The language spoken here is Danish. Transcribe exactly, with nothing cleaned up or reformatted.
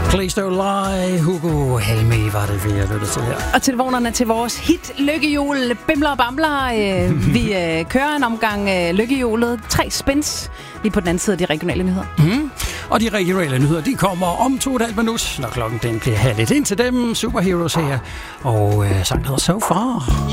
Please Don't Lie, Hugo Helmi var det, vi har lyttet til her. Og telefonerne til vores hit Lykkehjul, Bimler og Bamler. Øh, vi øh, kører en omgang øh, Lykkehjulet. Tre spins lige på den anden side af de regionale nyheder. Mm. Og de regionale nyheder, de kommer om to og et halvt minut, når klokken den bliver halv et. Ind til dem, Superheroes her. Og øh, sangen hedder So Far.